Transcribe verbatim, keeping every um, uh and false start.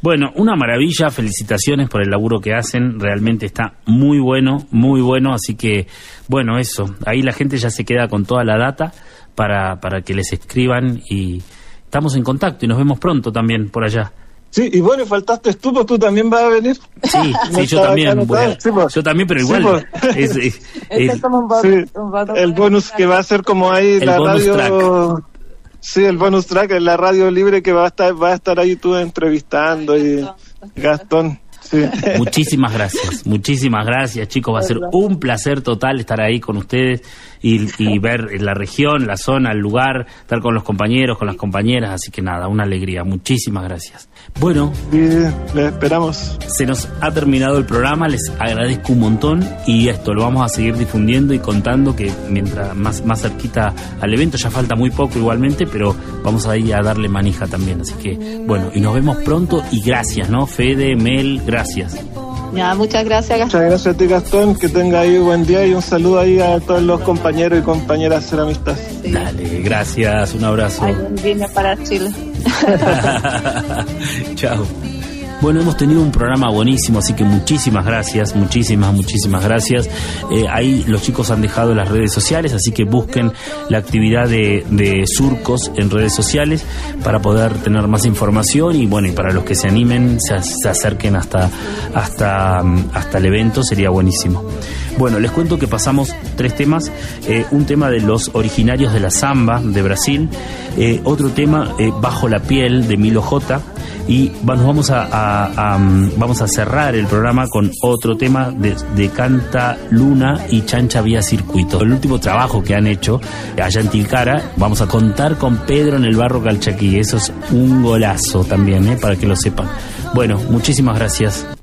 Bueno, una maravilla, felicitaciones por el laburo que hacen, realmente está muy bueno, muy bueno, así que, bueno, eso, ahí la gente ya se queda con toda la data para, para que les escriban y estamos en contacto y nos vemos pronto también por allá. Sí, y bueno, faltaste tú, pues tú también vas a venir. Sí, sí, yo también, voy a, sí, pues. yo también, pero igual. Sí, pues. es, es, es, es como un voto, sí, un voto el bonus que va a ser como ahí la radio. Track. Sí, el bonus track en la radio libre que va a estar, va a estar ahí tú entrevistando y Gastón. Sí. Muchísimas gracias, muchísimas gracias, chicos, va a ser un placer total estar ahí con ustedes y, y ver la región, la zona, el lugar, estar con los compañeros, con las compañeras, así que nada, una alegría, muchísimas gracias. Bueno, sí, les esperamos. Se nos ha terminado el programa, les agradezco un montón y esto lo vamos a seguir difundiendo y contando que mientras más, más cerquita al evento, ya falta muy poco igualmente, pero vamos a ir a darle manija también, así que bueno, y nos vemos pronto y gracias, ¿no? Fede, Mel, gracias. Ya, muchas gracias, Gastón. Muchas gracias a ti, Gastón, que tenga ahí buen día y un saludo ahí a todos los compañeros y compañeras ceramistas. Sí. Dale, gracias, un abrazo. Ay, viene para Chile. Chao. Bueno, hemos tenido un programa buenísimo, así que muchísimas gracias, muchísimas, muchísimas gracias. Eh, ahí los chicos han dejado las redes sociales, así que busquen la actividad de, de Surcos en redes sociales para poder tener más información y bueno, y para los que se animen, se, se acerquen hasta, hasta, hasta el evento, sería buenísimo. Bueno, les cuento que pasamos tres temas, eh, un tema de los originarios de la samba de Brasil, eh, otro tema, eh, Bajo la piel de Milo J, y nos vamos a, a, a vamos a cerrar el programa con otro tema de, de Canta Luna y Chancha Vía Circuito, el último trabajo que han hecho allá en Tilcara. Vamos a contar con Pedro en el Barro Calchaquí, eso es un golazo también, eh, para que lo sepan. Bueno, muchísimas gracias.